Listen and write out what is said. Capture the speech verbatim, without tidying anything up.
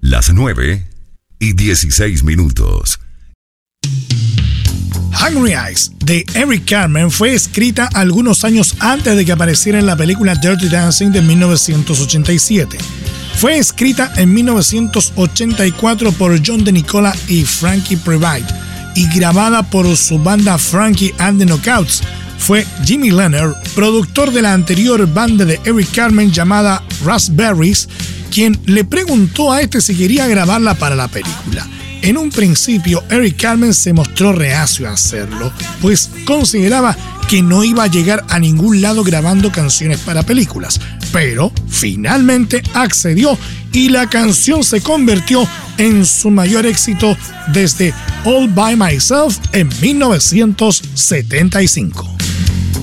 Las nueve y dieciséis minutos. Hungry Eyes de Eric Carmen fue escrita algunos años antes de que apareciera en la película Dirty Dancing de mil novecientos ochenta y siete. Fue escrita en mil novecientos ochenta y cuatro por John DeNicola y Frankie Previte y grabada por su banda Frankie and the Knockouts. Fue Jimmy Leonard, productor de la anterior banda de Eric Carmen llamada Raspberries, quien le preguntó a este si quería grabarla para la película. En un principio, Eric Carmen se mostró reacio a hacerlo, pues consideraba que no iba a llegar a ningún lado grabando canciones para películas, pero finalmente accedió y la canción se convirtió en su mayor éxito desde All By Myself en mil novecientos setenta y cinco.